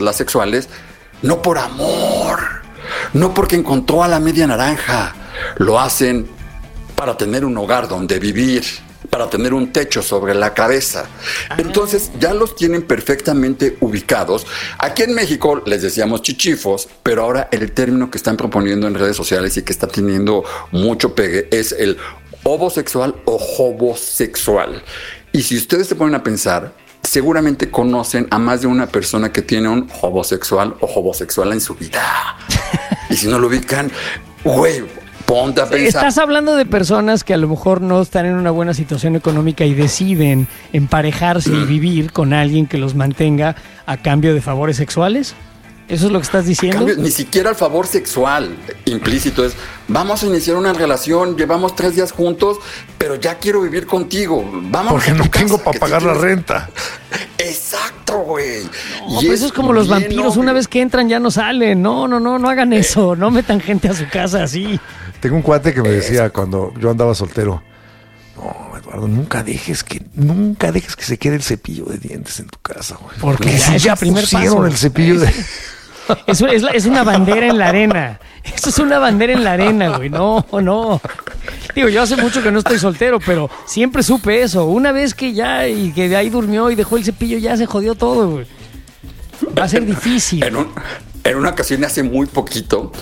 las sexuales, no por amor, no porque encontró a la media naranja, lo hacen para tener un hogar donde vivir, para tener un techo sobre la cabeza. Entonces ya los tienen perfectamente ubicados. Aquí en México les decíamos chichifos, pero ahora el término que están proponiendo en redes sociales y que está teniendo mucho pegue es el homosexual o hobosexual. Y si ustedes se ponen a pensar, seguramente conocen a más de una persona que tiene un homosexual o hobosexual en su vida. Y si no lo ubican, güey, ponte a pensar. Estás hablando de personas que a lo mejor no están en una buena situación económica y deciden emparejarse y vivir con alguien que los mantenga a cambio de favores sexuales. ¿Eso es lo que estás diciendo? Cambio, ni siquiera el favor sexual implícito es, vamos a iniciar una relación, llevamos 3 días juntos, pero ya quiero vivir contigo. Vamos porque no tengo para pagar la renta. Exacto, güey. No, pues eso es como los vampiros, una vez que entran ya no salen. No hagan eso, no metan gente a su casa así. Tengo un cuate que me decía cuando yo andaba soltero, no, Eduardo, nunca dejes que se quede el cepillo de dientes en tu casa, güey. Porque ya pusieron el cepillo de... Eso es una bandera en la arena. Eso es una bandera en la arena, güey. No. Digo, yo hace mucho que no estoy soltero, pero siempre supe eso. Una vez que ya, y que de ahí durmió y dejó el cepillo, ya se jodió todo, güey. Va a ser difícil. En una ocasión, hace muy poquito,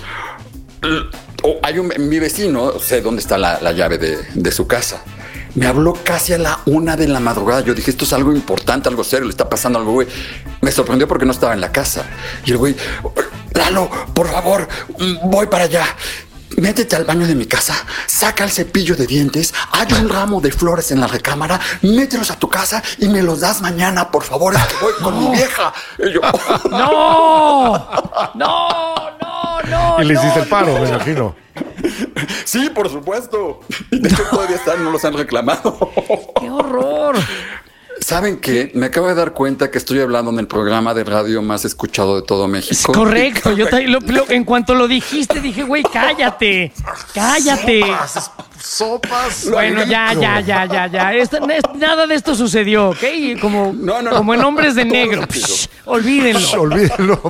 mi vecino, sé dónde está la llave de su casa. Me habló casi a la 1 de la madrugada. Yo dije, esto es algo importante, algo serio, le está pasando algo, güey. Me sorprendió porque no estaba en la casa. Y el güey, Lalo, por favor, voy para allá. Métete al baño de mi casa, saca el cepillo de dientes, hay un ramo de flores en la recámara, mételos a tu casa y me los das mañana, por favor, es que voy con mi vieja. Y yo, Y le hiciste el paro, me imagino. Sí, por supuesto. De hecho, todavía no los han reclamado. ¡Qué horror! ¿Saben qué? Me acabo de dar cuenta que estoy hablando en el programa de radio más escuchado de todo México. Es correcto. Yo en cuanto lo dijiste, dije, güey, cállate. Sopas. Bueno, ya. Nada de esto sucedió, ¿ok? Como en Hombres de Negro. Olvídenlo.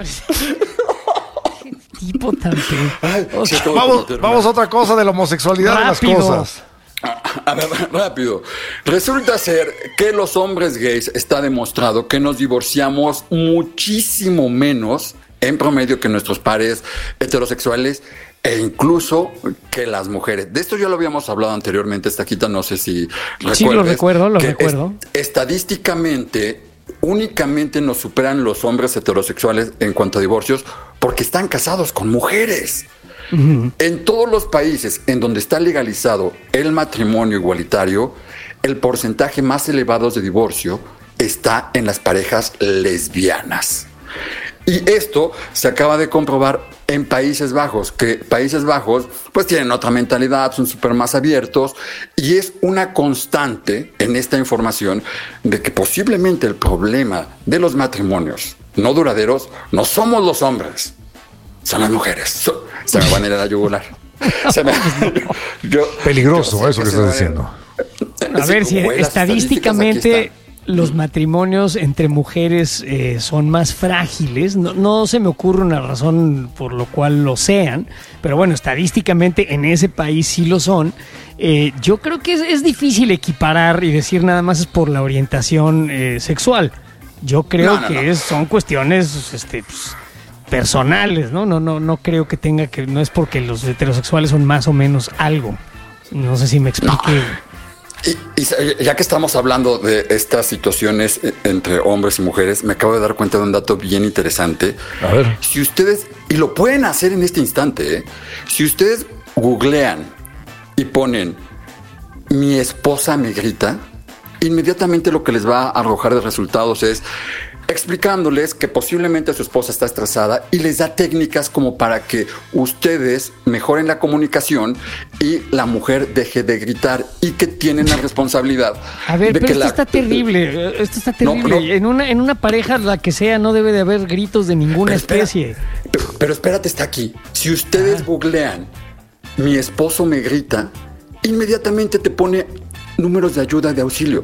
Tipo tan Vamos a otra cosa de la homosexualidad de las cosas. A ver, rápido. Resulta ser que los hombres gays está demostrado que nos divorciamos muchísimo menos en promedio que nuestros pares heterosexuales e incluso que las mujeres. De esto ya lo habíamos hablado anteriormente, Taquita, no sé si recuerdas. Sí, lo recuerdo. Estadísticamente, únicamente nos superan los hombres heterosexuales en cuanto a divorcios porque están casados con mujeres. Uh-huh. En todos los países en donde está legalizado el matrimonio igualitario, el porcentaje más elevado de divorcio está en las parejas lesbianas. Y esto se acaba de comprobar en Países Bajos, que Países Bajos pues tienen otra mentalidad, son súper más abiertos, y es una constante en esta información de que posiblemente el problema de los matrimonios no duraderos no somos los hombres, son las mujeres. Se me van a ir a la yugular. Peligroso eso que estás diciendo. A ver, si estadísticamente los matrimonios entre mujeres son más frágiles. No se me ocurre una razón por lo cual lo sean, pero bueno, estadísticamente en ese país sí lo son. Yo creo que es difícil equiparar y decir nada más es por la orientación sexual. Yo creo que son cuestiones personales, ¿no? No creo que tenga que... No es porque los heterosexuales son más o menos algo. No sé si me expliqué. Y ya que estamos hablando de estas situaciones entre hombres y mujeres, me acabo de dar cuenta de un dato bien interesante. A ver. Si ustedes, y lo pueden hacer en este instante, si ustedes googlean y ponen "mi esposa me grita", inmediatamente lo que les va a arrojar de resultados es explicándoles que posiblemente su esposa está estresada y les da técnicas como para que ustedes mejoren la comunicación y la mujer deje de gritar y que tienen la responsabilidad. A ver, pero esto está terrible. Esto está terrible. No. En una pareja, la que sea, no debe de haber gritos de ninguna especie. Pero espérate, está aquí. Si ustedes googlean "mi esposo me grita", inmediatamente te pone números de ayuda, de auxilio.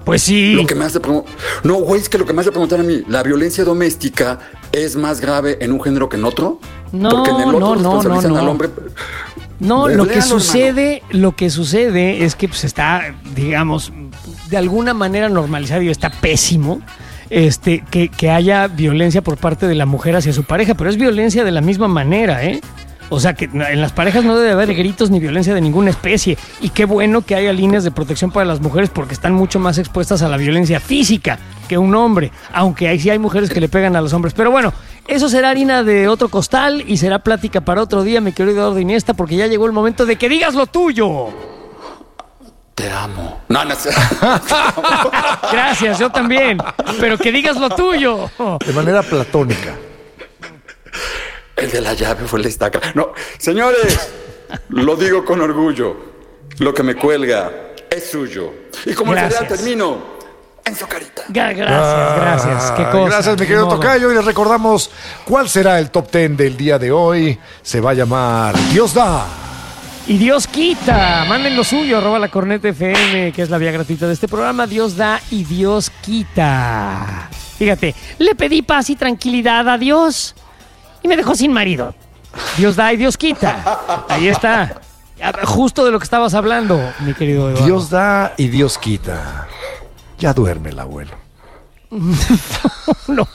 Pues sí. Lo que me hace no, güey, es que lo que me hace preguntar a mí, ¿la violencia doméstica es más grave en un género que en otro? No, porque en el otro responsabilizan al hombre. No, lo que sucede es que pues está, digamos, de alguna manera normalizado y está pésimo. Que haya violencia por parte de la mujer hacia su pareja, pero es violencia de la misma manera, ¿eh? O sea, que en las parejas no debe haber gritos ni violencia de ninguna especie. Y qué bueno que haya líneas de protección para las mujeres porque están mucho más expuestas a la violencia física que un hombre. Aunque ahí sí hay mujeres que le pegan a los hombres. Pero bueno, eso será harina de otro costal y será plática para otro día, mi querido Eduardo Iniesta, porque ya llegó el momento de que digas lo tuyo. Te amo. No. Gracias, yo también. Pero que digas lo tuyo. De manera platónica. El de la llave fue el estaca. No, señores, lo digo con orgullo. Lo que me cuelga es suyo. Y como el cereal termino en su carita. Gracias. Qué cosa. Gracias, mi querido tocayo. Y les recordamos cuál será el top 10 del día de hoy. Se va a llamar Dios da. Y Dios quita. Manden lo suyo, @lacornetafm, que es la vía gratuita de este programa. Dios da y Dios quita. Fíjate, le pedí paz y tranquilidad a Dios y me dejó sin marido. Dios da y Dios quita. Ahí está. Justo de lo que estabas hablando, mi querido Eduardo. Dios da y Dios quita. Ya duerme el abuelo. No.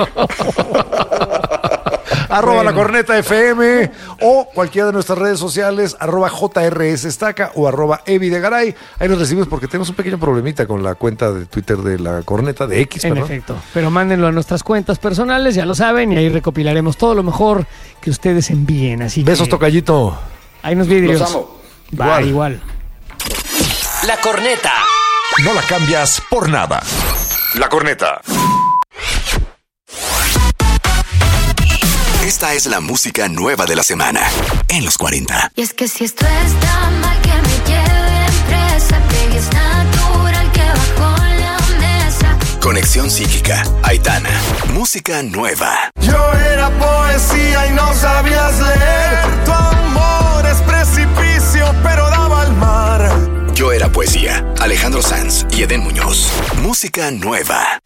@lacornetafm o cualquiera de nuestras redes sociales, @JRSestaca o @Evidegaray. Ahí nos recibimos porque tenemos un pequeño problemita con la cuenta de Twitter de La Corneta, de X, En efecto, pero mándenlo a nuestras cuentas personales, ya lo saben, y ahí recopilaremos todo lo mejor que ustedes envíen. Así besos, tocallito. Ahí nos vidrios. Los amo. Igual. La Corneta. No la cambias por nada. La Corneta. Esta es la música nueva de la semana en los 40. Y es que si esto está mal que me lleven presa, que es natural que bajo la mesa. Conexión psíquica, Aitana. Música nueva. Yo era poesía y no sabías leer. Tu amor es precipicio, pero daba al mar. Yo era poesía, Alejandro Sanz y Edén Muñoz. Música nueva.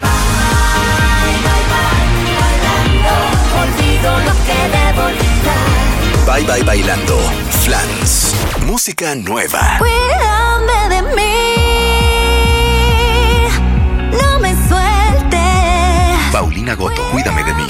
Olvido lo que debo olvidar. Bye Bye Bailando, Flans. Música nueva. Cuídame de mí, no me sueltes. Paulina Goto, cuídame de mí.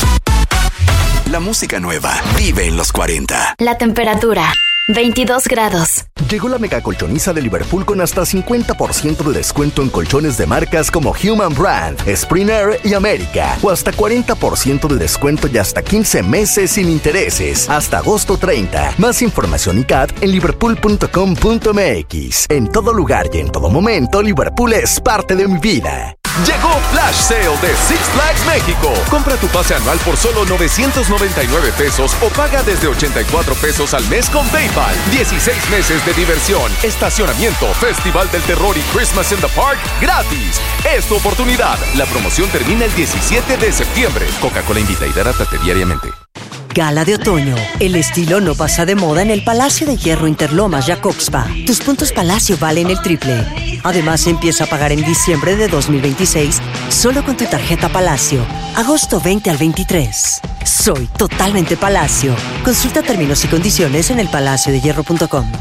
La música nueva vive en los 40. La temperatura, 22 grados. Llegó la mega colchoniza de Liverpool con hasta 50% de descuento en colchones de marcas como Human Brand, Springer y América. O hasta 40% de descuento y hasta 15 meses sin intereses. Hasta agosto 30. Más información y CAT en liverpool.com.mx. En todo lugar y en todo momento, Liverpool es parte de mi vida. Llegó Flash Sale de Six Flags México. Compra tu pase anual por solo 999 pesos o paga desde 84 pesos al mes con PayPal. 16 meses de diversión, estacionamiento, Festival del Terror y Christmas in the Park gratis. Es tu oportunidad. La promoción termina el 17 de septiembre. Coca-Cola invita y hidrátate diariamente. Gala de otoño. El estilo no pasa de moda en el Palacio de Hierro Interlomas Jacobspa. Tus puntos Palacio valen el triple. Además, empieza a pagar en diciembre de 2026 solo con tu tarjeta Palacio. Agosto 20 al 23. Soy totalmente Palacio. Consulta términos y condiciones en elpalaciodehierro.com.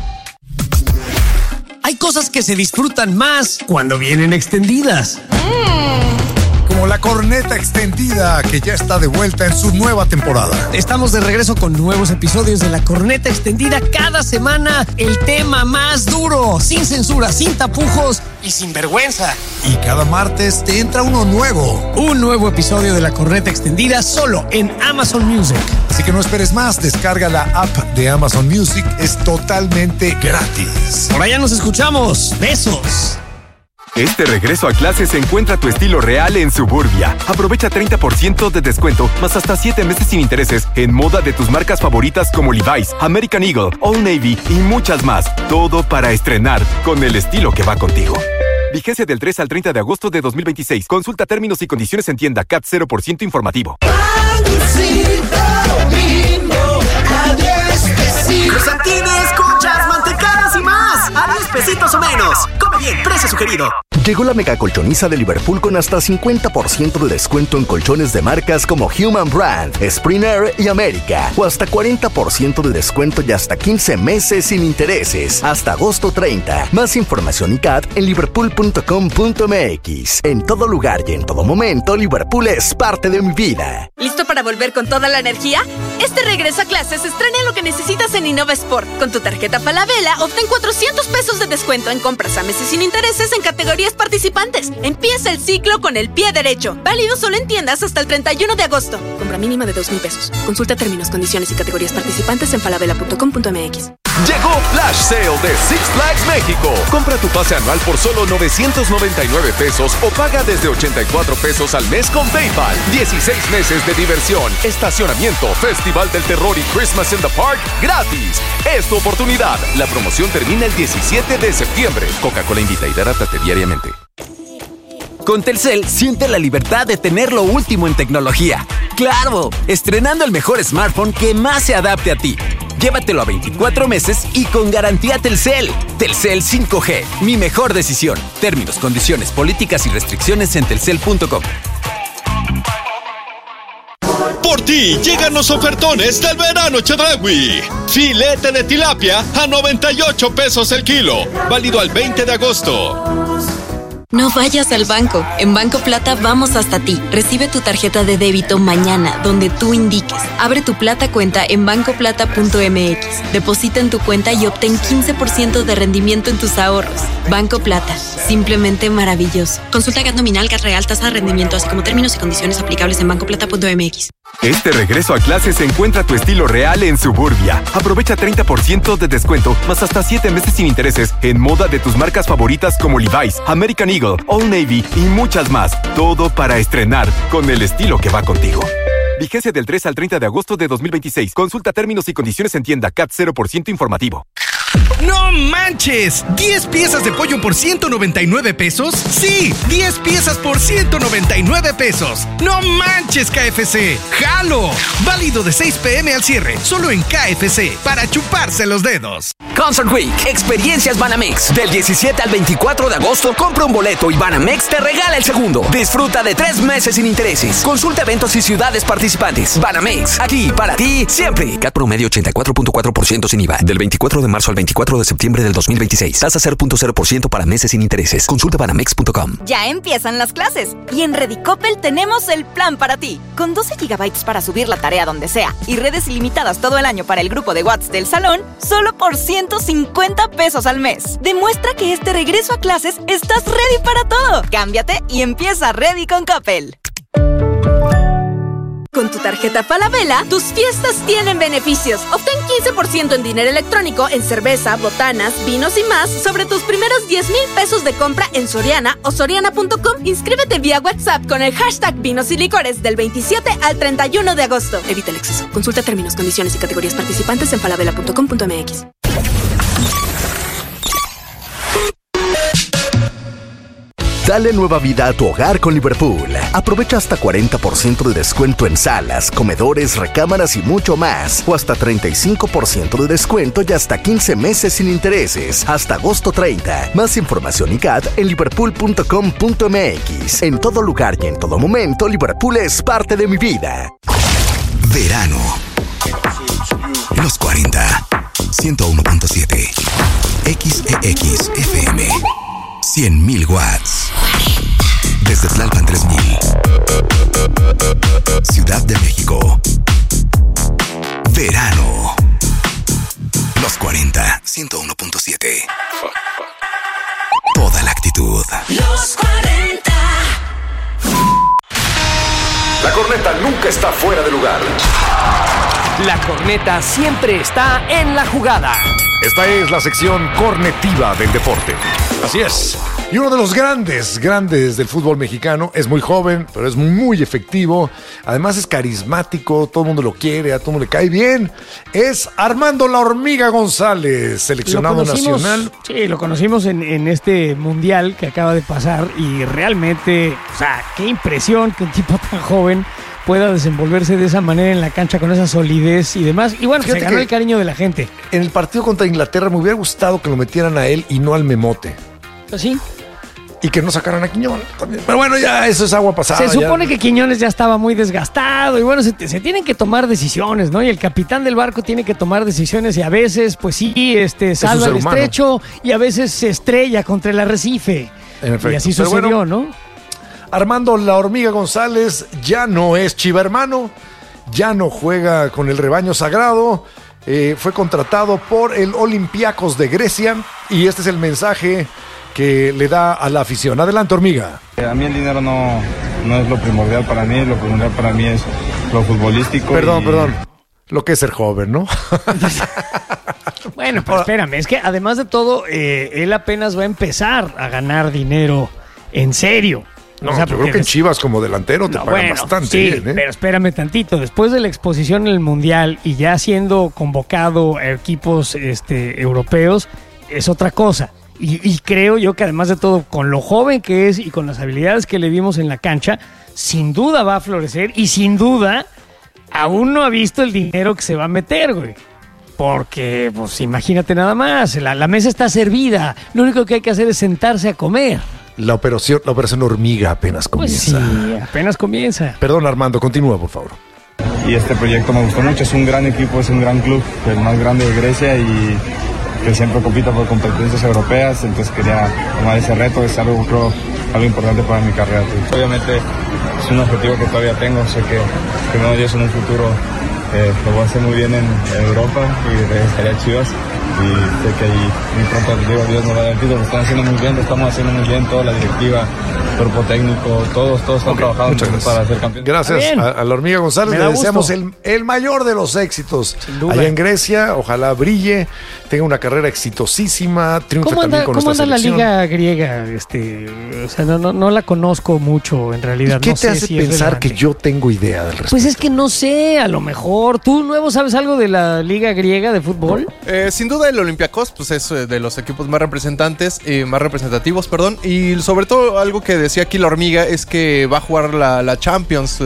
Hay cosas que se disfrutan más cuando vienen extendidas. Como La Corneta Extendida, que ya está de vuelta en su nueva temporada. Estamos de regreso con nuevos episodios de La Corneta Extendida. Cada semana el tema más duro, sin censura, sin tapujos y sin vergüenza. Y cada martes te entra uno nuevo. Un nuevo episodio de La Corneta Extendida solo en Amazon Music. Así que no esperes más, descarga la app de Amazon Music, es totalmente gratis. Por allá nos escuchamos. Besos. Este regreso a clases encuentra tu estilo real en Suburbia. Aprovecha 30% de descuento, más hasta 7 meses sin intereses en moda de tus marcas favoritas como Levi's, American Eagle, Old Navy y muchas más. Todo para estrenar con el estilo que va contigo. Vigencia del 3 al 30 de agosto de 2026. Consulta términos y condiciones en tienda. CAT 0% informativo. Cruzantines, conchas, mantecadas y más. A 10 pesitos o menos. Come bien, precio sugerido. Llegó la mega colchoniza de Liverpool con hasta 50% de descuento en colchones de marcas como Human Brand, Springer y América. O hasta 40% de descuento y hasta 15 meses sin intereses. Hasta agosto 30. Más información y CAT en liverpool.com.mx. En todo lugar y en todo momento, Liverpool es parte de mi vida. ¿Listo para volver con toda la energía? Este regreso a clases estrena lo que necesitas en Innova Sport. Con tu tarjeta Falabella, obtén 400 pesos de descuento en compras a meses sin intereses en categorías participantes. Empieza el ciclo con el pie derecho. Válido solo en tiendas hasta el 31 de agosto. Compra mínima de 2,000 pesos. Consulta términos, condiciones y categorías participantes en falabella.com.mx. Llegó Flash Sale de Six Flags México. Compra tu pase anual por solo 999 pesos o paga desde 84 pesos al mes con PayPal. 16 meses de diversión, estacionamiento, Festival del Terror y Christmas in the Park gratis. Es tu oportunidad. La promoción termina el 17 de septiembre. Coca-Cola invita y hidrátate diariamente. Con Telcel, siente la libertad de tener lo último en tecnología. ¡Claro! Estrenando el mejor smartphone que más se adapte a ti. Llévatelo a 24 meses y con garantía Telcel. Telcel 5G, mi mejor decisión. Términos, condiciones, políticas y restricciones en telcel.com. Por ti llegan los ofertones del verano Chedraui. Filete de tilapia a 98 pesos el kilo. Válido al 20 de agosto. No vayas al banco. En Banco Plata vamos hasta ti. Recibe tu tarjeta de débito mañana, donde tú indiques. Abre tu Plata cuenta en bancoplata.mx. Deposita en tu cuenta y obtén 15% de rendimiento en tus ahorros. Banco Plata. Simplemente maravilloso. Consulta GAT nominal, GAT real, tasa de rendimiento, así como términos y condiciones aplicables en bancoplata.mx. Este regreso a clases encuentra tu estilo real en Suburbia. Aprovecha 30% de descuento, más hasta 7 meses sin intereses en moda de tus marcas favoritas como Levi's, American Eagle, Old Navy y muchas más. Todo para estrenar con el estilo que va contigo. Vigencia del 3 al 30 de agosto de 2026. Consulta términos y condiciones en tienda. CAT 0% informativo. ¡No manches! ¿10 piezas de pollo por 199 pesos? ¡Sí! 10 piezas por 199 pesos. ¡No manches, KFC! ¡Jalo! Válido de 6 p.m. al cierre. Solo en KFC. Para chuparse los dedos. Concert Week. Experiencias Banamex. Del 17 al 24 de agosto, compra un boleto y Banamex te regala el segundo. Disfruta de 3 meses sin intereses. Consulta eventos y ciudades participantes. Banamex. Aquí, para ti, siempre. CAT promedio 84.4% sin IVA. Del 24 de marzo al 24 de septiembre del 2026. Tasa 0.0% para meses sin intereses. Consulta banamex.com. Ya empiezan las clases y en Redicopel tenemos el plan para ti. Con 12 gigabytes para subir la tarea donde sea y redes ilimitadas todo el año para el grupo de WhatsApp del salón, solo por 150 pesos al mes. Demuestra que este regreso a clases estás ready para todo. Cámbiate y empieza Ready con Coppel. Con tu tarjeta Falabella, tus fiestas tienen beneficios. Obtén 15% en dinero electrónico, en cerveza, botanas, vinos y más sobre tus primeros 10,000 pesos de compra en Soriana o soriana.com. Inscríbete vía WhatsApp con el hashtag vinos y licores del 27 al 31 de agosto. Evita el exceso. Consulta términos, condiciones y categorías participantes en falabella.com.mx. Dale nueva vida a tu hogar con Liverpool. Aprovecha hasta 40% de descuento en salas, comedores, recámaras y mucho más. O hasta 35% de descuento y hasta 15 meses sin intereses. Hasta agosto 30. Más información y CAT en liverpool.com.mx. En todo lugar y en todo momento, Liverpool es parte de mi vida. Verano. Los 40. 101.7. XEX FM. 100,000 watts. Desde Tlalpan 3000. Ciudad de México. Verano. Los 40. 101.7. Toda la actitud. Los 40. La corneta nunca está fuera de lugar. La corneta siempre está en la jugada. Esta es la sección cornetiva del deporte. Así es. Y uno de los grandes del fútbol mexicano, es muy joven, pero es muy efectivo. Además es carismático, todo el mundo lo quiere, a todo el mundo le cae bien. Es Armando La Hormiga González, seleccionado nacional. Sí, lo conocimos en este mundial que acaba de pasar y realmente, o sea, qué impresión que un tipo tan joven pueda desenvolverse de esa manera en la cancha con esa solidez y demás. Y bueno, se ganó el cariño de la gente. En el partido contra Inglaterra me hubiera gustado que lo metieran a él y no al Memote. ¿Así? y que no sacaran a Quiñones también. Pero bueno, ya eso es agua pasada. Se supone que Quiñones ya estaba muy desgastado y bueno, se tienen que tomar decisiones, ¿no? Y el capitán del barco tiene que tomar decisiones y a veces, pues sí, salva el estrecho y a veces se estrella contra el arrecife. En efecto. Y así sucedió, bueno, ¿no? Armando La Hormiga González ya no es Chiva hermano, ya no juega con el rebaño sagrado, fue contratado por el Olympiacos de Grecia y este es el mensaje que le da a la afición. Adelante, Hormiga. A mí el dinero no es lo primordial para mí, lo primordial para mí es lo futbolístico. Perdón. Lo que es ser joven, ¿no? Bueno, pero espérame, es que además de todo, él apenas va a empezar a ganar dinero en serio. No, yo creo que en Chivas como delantero te pagan bastante sí, bien, ¿eh? Pero espérame tantito, después de la exposición en el Mundial y ya siendo convocado a equipos europeos, es otra cosa. Y creo yo que además de todo, con lo joven que es y con las habilidades que le vimos en la cancha, sin duda va a florecer y sin duda aún no ha visto el dinero que se va a meter, güey. Porque, pues imagínate nada más, la mesa está servida, lo único que hay que hacer es sentarse a comer. La operación Hormiga apenas comienza. Pues sí, apenas comienza. Perdón, Armando, continúa, por favor. Y este proyecto me gustó mucho, es un gran equipo, es un gran club, el más grande de Grecia y que siempre compita por competencias europeas, entonces quería tomar ese reto, es algo importante para mi carrera. Obviamente es un objetivo que todavía tengo, sé que no Dios en un futuro lo voy a hacer muy bien en Europa y regresaré a Chivas y sé que ahí muy pronto Dios nos va a dar el título, lo están haciendo muy bien, lo estamos haciendo muy bien, toda la directiva, cuerpo técnico, todos están trabajando para ser campeones. Gracias a La Hormiga González, le deseamos el mayor de los éxitos allá en Grecia, ojalá brille, tenga una carrera exitosísima, triunfe también con nuestra selección. ¿Cómo anda la liga griega? O sea, no la conozco mucho en realidad. ¿Y qué te hace pensar que yo tengo idea del respecto? Pues es que no sé, a lo mejor. ¿Tú, Nuevo, sabes algo de la liga griega de fútbol? Sin duda el Olympiacos pues es de los equipos más representativos, y sobre todo algo que decía aquí La Hormiga es que va a jugar la Champions,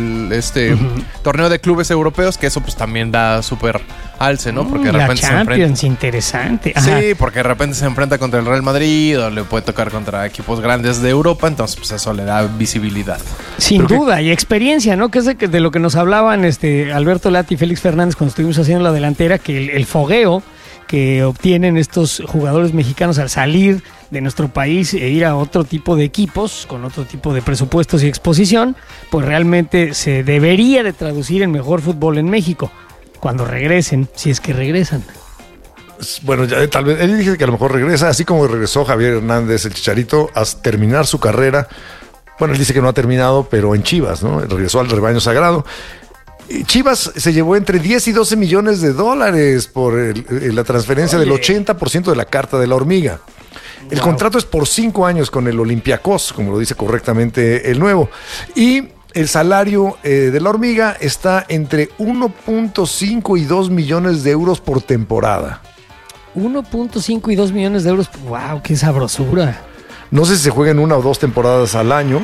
torneo de clubes europeos, que eso pues también da súper alce, ¿no? Porque de repente la Champions, interesante. Ajá. Sí, porque de repente se enfrenta contra el Real Madrid o le puede tocar contra equipos grandes de Europa, entonces pues eso le da visibilidad. Sin duda, y experiencia, ¿no? Que es de lo que nos hablaban Alberto Lati y Félix Fernández cuando estuvimos haciendo la delantera, que el fogueo que obtienen estos jugadores mexicanos al salir de nuestro país e ir a otro tipo de equipos con otro tipo de presupuestos y exposición, pues realmente se debería de traducir en mejor fútbol en México cuando regresen, si es que regresan. Bueno, ya tal vez él dice que a lo mejor regresa, así como regresó Javier Hernández, el Chicharito, a terminar su carrera. Bueno, él dice que no ha terminado, pero en Chivas, ¿no? Regresó al rebaño sagrado. Chivas se llevó entre 10 y 12 millones de dólares por la transferencia del 80% de la carta de La Hormiga. El contrato es por 5 años con el Olympiacos, como lo dice correctamente el Nuevo. Y el salario de La Hormiga está entre 1.5 y 2 millones de euros por temporada. 1.5 y 2 millones de euros. ¡Wow! ¡Qué sabrosura! No sé si se juegan 1 o 2 temporadas al año.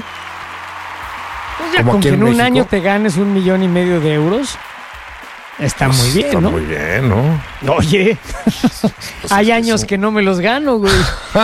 Pues ya con que en un año te ganes 1,5 millones de euros, está muy bien, está ¿no? Muy bien, ¿no? Oye, hay años que no me los gano, güey.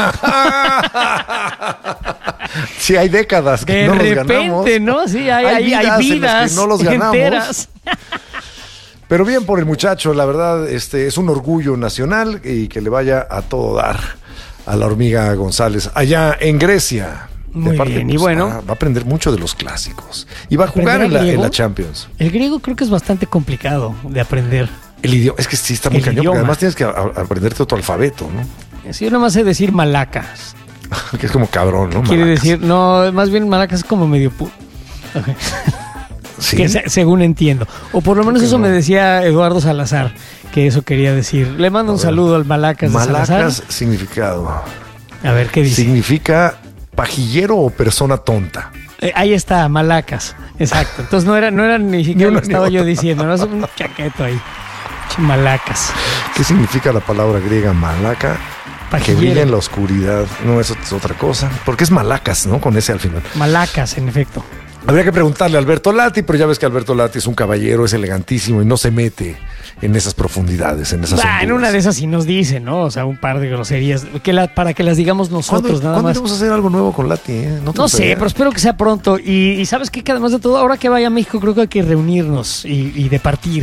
Sí, hay décadas que no los ganamos. De repente, ¿no? Sí, hay vidas en las que no los ganamos. Enteras. Pero bien por el muchacho, la verdad, es un orgullo nacional y que le vaya a todo dar a La Hormiga González allá en Grecia. Muy bien, y bueno, va a aprender mucho de los clásicos y va a jugar en la Champions. El griego creo que es bastante complicado de aprender. El idioma, es que sí está muy cañón, porque además tienes que aprenderte otro alfabeto, ¿no? Sí, yo nomás sé decir malacas. Que es como cabrón, ¿no? Quiere decir, no, más bien malacas es como medio okay. ¿Sí? Que según entiendo. O por lo menos eso me decía Eduardo Salazar, que eso quería decir. Le mando un saludo al malacas de Salazar. Malacas, significado. A ver, ¿qué dice? Significa pajillero o persona tonta. Ahí está, malacas. Exacto. Entonces no era ni siquiera lo que estaba yo diciendo, no es un chaqueto ahí. Malacas. ¿Qué significa la palabra griega malaca? Pajillero. Que brilla en la oscuridad. No, eso es otra cosa. Porque es malacas, ¿no? Con ese al final. Malacas, en efecto. Habría que preguntarle a Alberto Lati, pero ya ves que Alberto Lati es un caballero, es elegantísimo y no se mete en esas profundidades, en esas honduras. En una de esas sí nos dice, ¿no? O sea, un par de groserías para que las digamos nosotros nada más. ¿Cuándo vamos a hacer algo nuevo con Lati? No sé, pero espero que sea pronto. Y ¿sabes qué? Que además de todo, ahora que vaya a México creo que hay que reunirnos y departir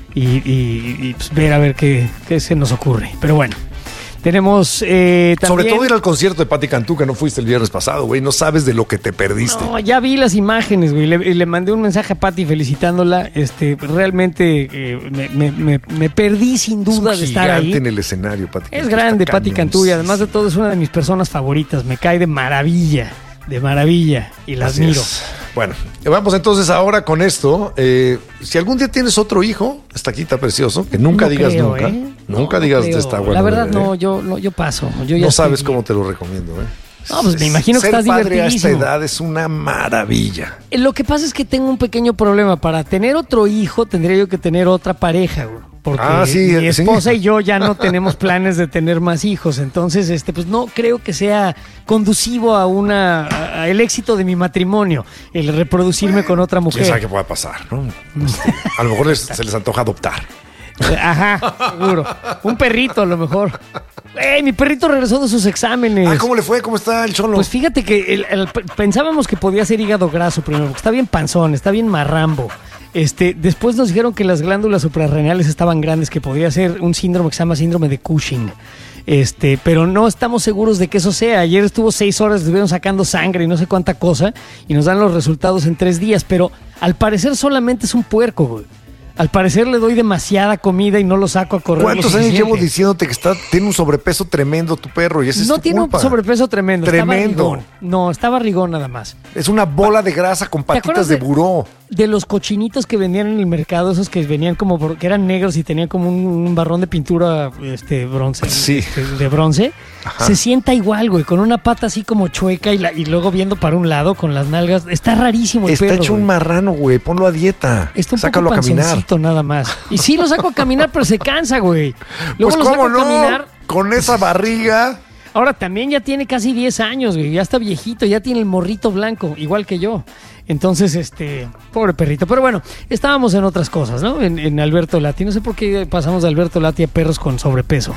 y pues ver a ver qué se nos ocurre. Pero bueno. Tenemos también... Sobre todo ir al concierto de Pati Cantú, que no fuiste el viernes pasado, güey. No sabes de lo que te perdiste. No, ya vi las imágenes, güey. Le mandé un mensaje a Pati felicitándola. Realmente me perdí sin duda de estar ahí. En el escenario, Pati Cantú. Es grande Pati Cantú y además de todo es una de mis personas favoritas. Me cae de maravilla y la admiro. Bueno, vamos entonces ahora con esto. Si algún día tienes otro hijo, está aquí, está precioso, que nunca digas nunca. Nunca digas de esta buena. La verdad, yo paso. Yo ya no sabes cómo te lo recomiendo, No, pues me imagino que estás divertidísimo. Ser padre a esta edad es una maravilla. Lo que pasa es que tengo un pequeño problema. Para tener otro hijo tendría yo que tener otra pareja, güey. Porque mi esposa y yo ya no tenemos planes de tener más hijos. Entonces, pues no creo que sea conducivo a el éxito de mi matrimonio, el reproducirme con otra mujer. ¿Quién sabe qué pueda pasar, no? A lo mejor se les antoja adoptar. Ajá, seguro. Un perrito a lo mejor. Mi perrito regresó de sus exámenes. ¿Cómo le fue? ¿Cómo está el cholo? Pues fíjate que pensábamos que podía ser hígado graso primero, porque está bien panzón, está bien marrambo. Después nos dijeron que las glándulas suprarrenales estaban grandes, que podía ser un síndrome que se llama síndrome de Cushing. Pero no estamos seguros de que eso sea. Ayer estuvo 6 horas, estuvieron sacando sangre y no sé cuánta cosa, y nos dan los resultados en 3 días, pero al parecer solamente es un puerco, güey. Al parecer le doy demasiada comida y no lo saco a correr. ¿Cuántos años llevo diciéndote que tiene un sobrepeso tremendo tu perro? Y ese no es tiene un sobrepeso tremendo. Tremendo. Está barrigón nada más. Es una bola de grasa con patitas de buró. De los cochinitos que vendían en el mercado, esos que venían como que eran negros y tenían como un barrón de pintura bronce. Sí. De bronce. Ajá. Se sienta igual, güey, con una pata así como chueca y luego viendo para un lado con las nalgas. Está rarísimo el perro. Está hecho un marrano, güey. Ponlo a dieta. Sácalo a caminar. Nada más. Y sí lo saco a caminar, pero se cansa, güey. Luego pues lo saco a caminar. Con esa barriga. Ahora también ya tiene casi 10 años, güey. Ya está viejito, ya tiene el morrito blanco, igual que yo. Entonces, pobre perrito. Pero bueno, estábamos en otras cosas, ¿no? En Alberto Lati. No sé por qué pasamos de Alberto Lati a perros con sobrepeso.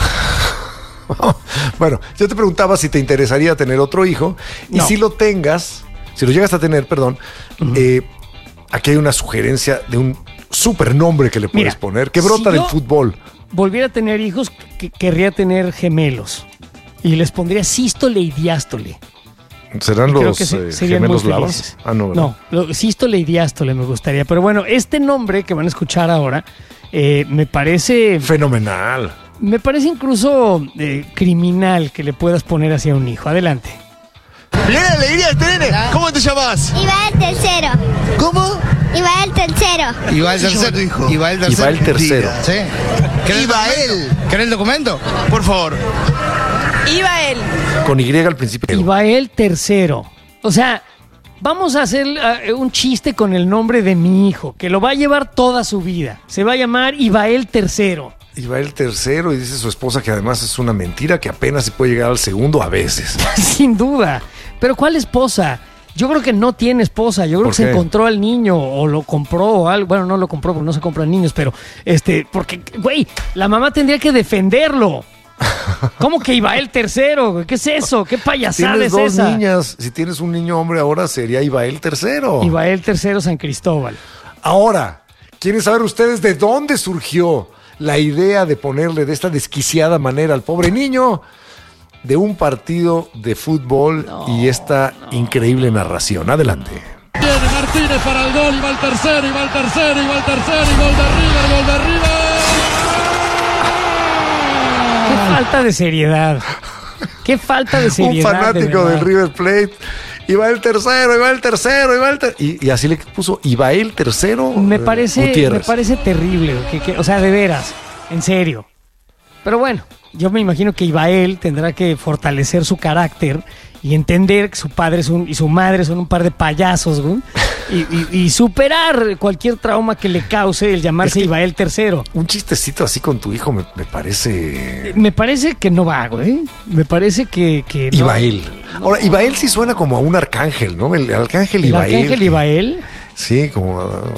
Bueno, yo te preguntaba si te interesaría tener otro hijo. Y si lo llegas a tener, perdón, aquí hay una sugerencia de un supernombre que le puedes poner, que brota del fútbol. Volviera a tener hijos, querría tener gemelos. Y les pondría sístole y diástole. ¿Serán los gemelos Lavas? No, sístole y diástole me gustaría. Pero bueno, este nombre que van a escuchar ahora me parece... fenomenal. Me parece incluso criminal que le puedas poner hacia un hijo. Adelante. ¡Bien, alegría este nene! ¿Cómo te llamas? Ibael Tercero. ¿Cómo? Ibael Tercero. Ibael Tercero, hijo. Ibael Tercero. ¿Sí? Ibael. ¿Querés el documento? Por favor. Ibael. Con Y al principio. Ibael Tercero. O sea, vamos a hacer un chiste con el nombre de mi hijo, que lo va a llevar toda su vida. Se va a llamar Ibael Tercero. Ibael Tercero, y dice su esposa que además es una mentira, que apenas se puede llegar al segundo a veces. Sin duda. Pero ¿cuál esposa? Yo creo que no tiene esposa. Yo creo que se encontró al niño o lo compró o algo. Bueno, no lo compró porque no se compran niños, pero porque, güey, la mamá tendría que defenderlo. ¿Cómo que Ibael Tercero? ¿Qué es eso? ¿Qué payasada es esa? Tienes dos niñas. Si tienes un niño hombre ahora sería Ibael Tercero. Ibael Tercero San Cristóbal. Ahora, ¿quieren saber ustedes de dónde surgió la idea de ponerle de esta desquiciada manera al pobre niño? De un partido de fútbol y esta increíble narración. Adelante. Viene Martínez para el gol, y va el tercero, y va el tercero, y va el tercero, y gol de River. Qué falta de seriedad. Qué falta de seriedad. Un fanático del River Plate. Y va el tercero, y va el tercero, y va el tercero. Y así le puso, y va el tercero. Me parece terrible. O sea, de veras, en serio. Pero bueno, yo me imagino que Ibael tendrá que fortalecer su carácter y entender que su padre y su madre son un par de payasos, güey. Y superar cualquier trauma que le cause el llamarse Ibael III. Un chistecito así con tu hijo me parece... Me parece que no va, güey. Me parece que no. Ibael. Ahora, Ibael sí suena como a un arcángel, ¿no? El arcángel Ibael. ¿El arcángel Ibael? Sí, como...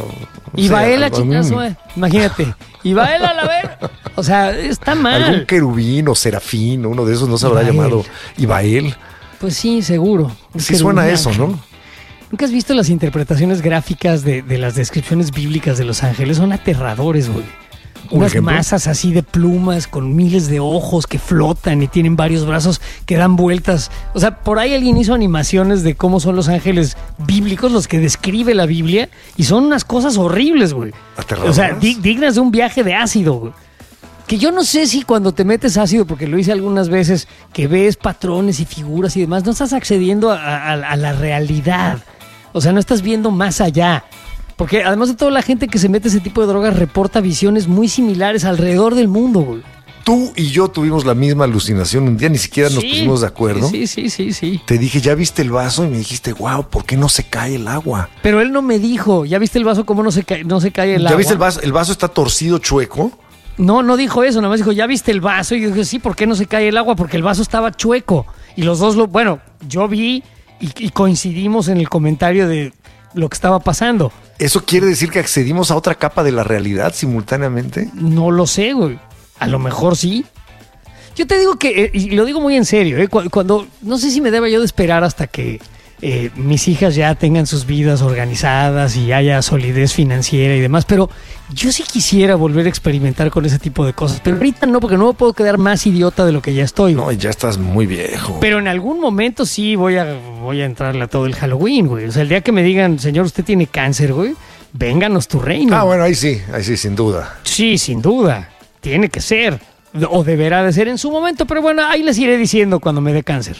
Ibael a chingazo, imagínate. Ibael a la ver. O sea, está mal. Algún querubín o serafín, uno de esos no se habrá llamado Ibael. Pues sí, seguro. Sí suena eso, ¿no? ¿Nunca has visto las interpretaciones gráficas de las descripciones bíblicas de los ángeles? Son aterradores, güey. Unas masas así de plumas con miles de ojos que flotan y tienen varios brazos que dan vueltas. O sea, por ahí alguien hizo animaciones de cómo son los ángeles bíblicos, los que describe la Biblia, y son unas cosas horribles, güey. Aterradoras. O sea, dignas de un viaje de ácido, güey. Que yo no sé si cuando te metes ácido, porque lo hice algunas veces, que ves patrones y figuras y demás, no estás accediendo a la realidad. O sea, no estás viendo más allá. Porque además de todo, la gente que se mete ese tipo de drogas reporta visiones muy similares alrededor del mundo, güey. Tú y yo tuvimos la misma alucinación un día, ni siquiera nos pusimos de acuerdo. Sí. Te dije, ¿ya viste el vaso? Y me dijiste, wow, ¿por qué no se cae el agua? Pero él no me dijo, ¿ya viste el vaso cómo no se cae el agua? ¿Ya viste el vaso? ¿El vaso está torcido, chueco? No dijo eso, nada más dijo, ¿ya viste el vaso? Y yo dije, sí, ¿por qué no se cae el agua? Porque el vaso estaba chueco. Y los dos, yo vi y coincidimos en el comentario de lo que estaba pasando. ¿Eso quiere decir que accedimos a otra capa de la realidad simultáneamente? No lo sé, güey. A lo mejor sí. Yo te digo que, y lo digo muy en serio, cuando no sé si me deba yo de esperar hasta que mis hijas ya tengan sus vidas organizadas y haya solidez financiera y demás, pero yo sí quisiera volver a experimentar con ese tipo de cosas, pero ahorita no, porque no me puedo quedar más idiota de lo que ya estoy. No, ya estás muy viejo. Pero en algún momento sí voy a entrarle a todo el Halloween, güey. O sea, el día que me digan, señor, usted tiene cáncer, güey, vénganos tu reino. Ah, bueno, ahí sí, sin duda. Sí, sin duda. Tiene que ser. O deberá de ser en su momento, pero bueno, ahí les iré diciendo cuando me dé cáncer.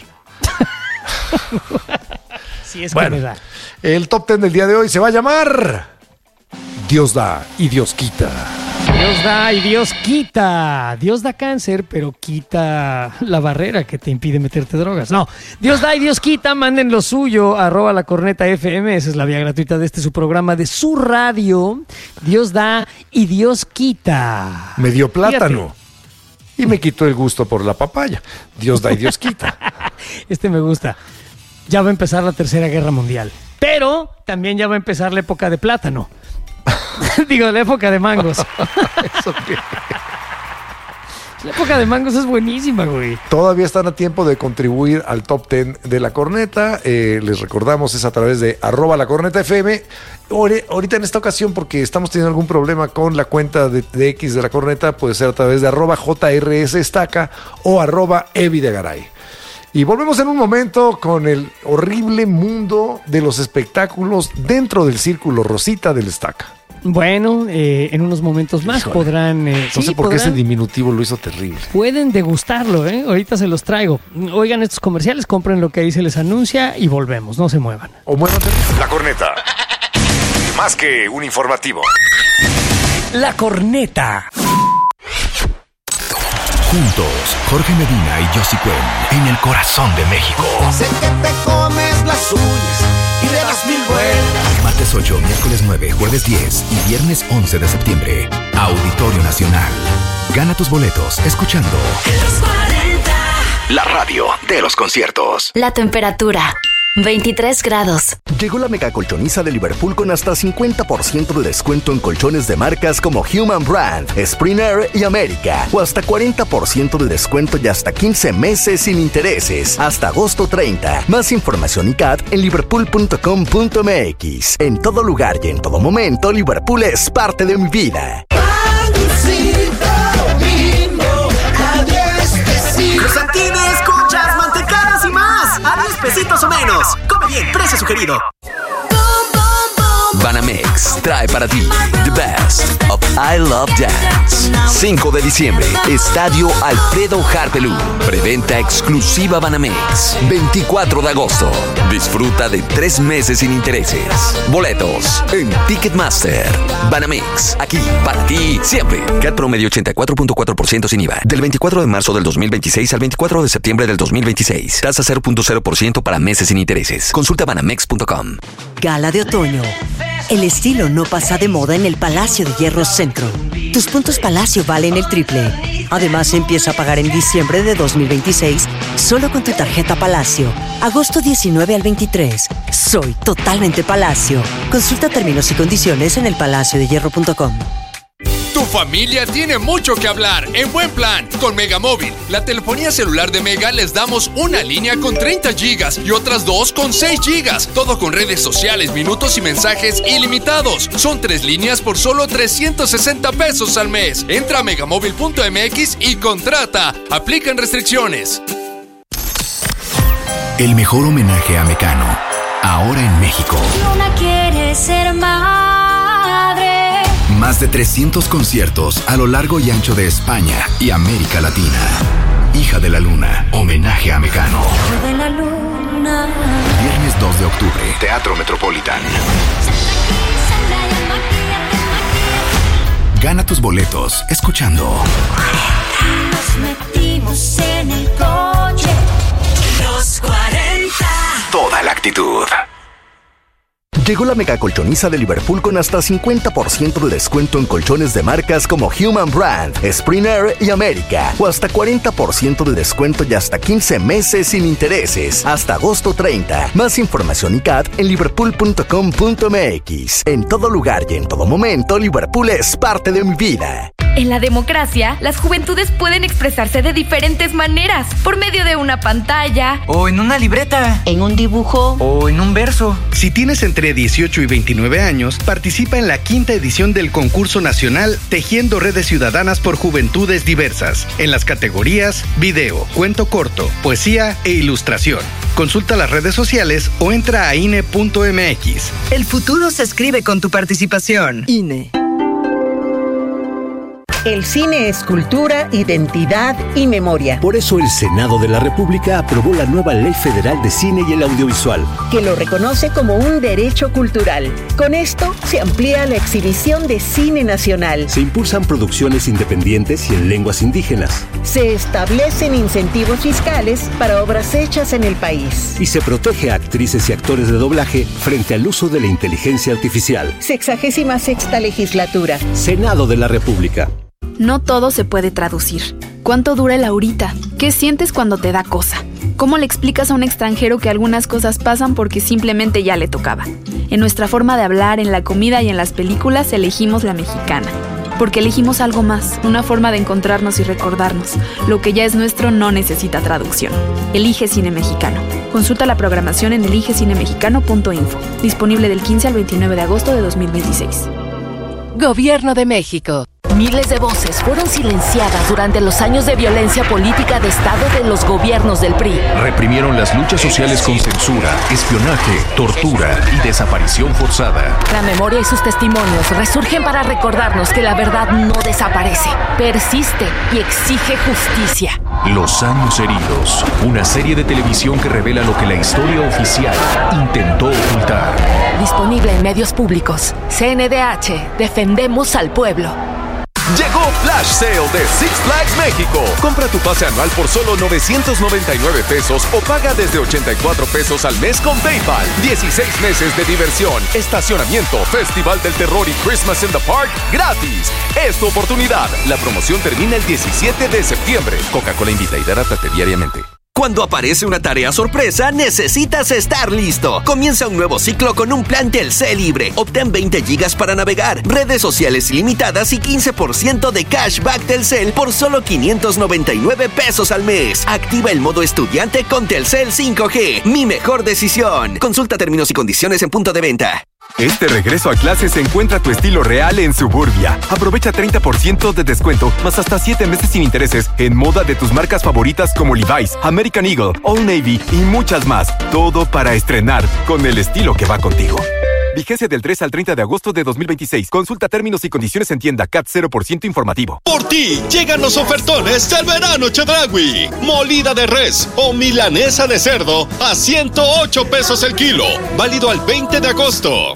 Sí, es que me da. El top 10 del día de hoy se va a llamar Dios da y Dios quita. Dios da y Dios quita. Dios da cáncer, pero quita la barrera que te impide meterte drogas. No, Dios da y Dios quita. Manden lo suyo, @lacornetafm. Esa es la vía gratuita de su programa, de su radio. Dios da y Dios quita. Me dio plátano. Fíjate. Y me quitó el gusto por la papaya. Dios da y Dios quita. Me gusta. Ya va a empezar la Tercera Guerra Mundial. Pero también ya va a empezar la época de plátano. Digo, la época de mangos. ¿Eso qué? La época de mangos es buenísima, güey. Todavía están a tiempo de contribuir al top 10 de La Corneta. Les recordamos, es a través de @lacornetafm. Ahorita en esta ocasión, porque estamos teniendo algún problema con la cuenta de X de La Corneta, puede ser a través de @JRSestaca o @evidegaray. Y volvemos en un momento con el horrible mundo de los espectáculos dentro del círculo rosita del Estaca. Bueno, en unos momentos más podrán... no sé por qué ese diminutivo lo hizo terrible. Pueden degustarlo, ahorita se los traigo. Oigan estos comerciales, compren lo que ahí se les anuncia y volvemos, no se muevan. O muévanse. La Corneta. Más que un informativo. La Corneta. Juntos, Jorge Medina y Yossi Cuen, en el corazón de México. Sé que te comes las uñas y le das 1000 vueltas. Martes 8, miércoles 9, jueves 10 y viernes 11 de septiembre. Auditorio Nacional. Gana tus boletos escuchando Los 40. la radio de los conciertos. La temperatura, 23 grados. Llegó la mega colchoniza de Liverpool con hasta 50% de descuento en colchones de marcas como Human Brand, Springer y América. O hasta 40% de descuento y hasta 15 meses sin intereses. Hasta agosto 30. Más información y CAT en liverpool.com.mx. En todo lugar y en todo momento, Liverpool es parte de mi vida. Cruzantines, conchas, mantecadas y más. A 10 pesitos o menos. Come bien, precio sugerido. Banamex trae para ti the best of I Love Dance. 5 de diciembre, Estadio Alfredo Harpelú. Preventa exclusiva Banamex. 24 de agosto. Disfruta de 3 meses sin intereses. Boletos en Ticketmaster. Banamex, aquí para ti siempre. CAT promedio 84.4% sin IVA. Del 24 de marzo del 2026 al 24 de septiembre del 2026. Tasa 0.0% para meses sin intereses. Consulta banamex.com. Gala de otoño. El estilo no pasa de moda en el Palacio de Hierro Centro. Tus puntos Palacio valen el triple. Además, empieza a pagar en diciembre de 2026 solo con tu tarjeta Palacio. Agosto 19 al 23. Soy totalmente Palacio. Consulta términos y condiciones en elpalaciodehierro.com. Tu familia tiene mucho que hablar en Buen Plan. Con Megamóvil, la telefonía celular de Mega, les damos una línea con 30 gigas y otras 2 con 6 gigas. Todo con redes sociales, minutos y mensajes ilimitados. Son 3 líneas por solo 360 pesos al mes. Entra a megamóvil.mx y contrata. Aplican restricciones. El mejor homenaje a Mecano, ahora en México. Luna quiere ser madre. Más de 300 conciertos a lo largo y ancho de España y América Latina. Hija de la Luna, homenaje a Mecano. De la luna. Viernes 2 de octubre, Teatro Metropolitan. Gana tus boletos escuchando. Nos metimos en el coche. Los 40. Toda la actitud. Llegó la mega colchoniza de Liverpool con hasta 50% de descuento en colchones de marcas como Human Brand, Springer y América. O hasta 40% de descuento y hasta 15 meses sin intereses. Hasta agosto 30. Más información y CAT en liverpool.com.mx. En todo lugar y en todo momento, Liverpool es parte de mi vida. En la democracia, las juventudes pueden expresarse de diferentes maneras, por medio de una pantalla, o en una libreta, en un dibujo, o en un verso. Si tienes entre 18 y 29 años, participa en la 5ª edición del concurso nacional Tejiendo Redes Ciudadanas por Juventudes Diversas, en las categorías video, cuento corto, poesía e ilustración. Consulta las redes sociales o entra a INE.mx. El futuro se escribe con tu participación. INE. El cine es cultura, identidad y memoria. Por eso el Senado de la República aprobó la nueva Ley Federal de Cine y el Audiovisual, que lo reconoce como un derecho cultural. Con esto se amplía la exhibición de cine nacional. Se impulsan producciones independientes y en lenguas indígenas. Se establecen incentivos fiscales para obras hechas en el país. Y se protege a actrices y actores de doblaje frente al uso de la inteligencia artificial. 66ª legislatura. Senado de la República. No todo se puede traducir. ¿Cuánto dura el ahorita? ¿Qué sientes cuando te da cosa? ¿Cómo le explicas a un extranjero que algunas cosas pasan porque simplemente ya le tocaba? En nuestra forma de hablar, en la comida y en las películas elegimos la mexicana. Porque elegimos algo más, una forma de encontrarnos y recordarnos. Lo que ya es nuestro no necesita traducción. Elige Cine Mexicano. Consulta la programación en eligecinemexicano.info. Disponible del 15 al 29 de agosto de 2026. Gobierno de México. Miles de voces fueron silenciadas durante los años de violencia política de Estado de los gobiernos del PRI. Reprimieron las luchas sociales con censura, espionaje, tortura y desaparición forzada. La memoria y sus testimonios resurgen para recordarnos que la verdad no desaparece, persiste y exige justicia. Los años heridos, una serie de televisión que revela lo que la historia oficial intentó ocultar. Disponible en medios públicos. CNDH, defendemos al pueblo. Llegó Flash Sale de Six Flags México. Compra tu pase anual por solo 999 pesos o paga desde 84 pesos al mes con PayPal. 16 meses de diversión, estacionamiento, Festival del Terror y Christmas in the Park gratis. Es tu oportunidad. La promoción termina el 17 de septiembre. Coca-Cola invita y hidratate diariamente. Cuando aparece una tarea sorpresa, necesitas estar listo. Comienza un nuevo ciclo con un plan Telcel libre. Obtén 20 gigas para navegar, redes sociales ilimitadas y 15% de cashback Telcel por solo 599 pesos al mes. Activa el modo estudiante con Telcel 5G. Mi mejor decisión. Consulta términos y condiciones en punto de venta. Este regreso a clases encuentra tu estilo real en Suburbia. Aprovecha 30% de descuento, más hasta 7 meses sin intereses en moda de tus marcas favoritas como Levi's, American Eagle, Old Navy y muchas más. Todo para estrenar con el estilo que va contigo. Vigencia del 3 al 30 de agosto de 2026. Consulta términos y condiciones en tienda. CAT 0% informativo. Por ti llegan los ofertones del verano Chedraui. Molida de res o milanesa de cerdo a 108 pesos el kilo. Válido al 20 de agosto.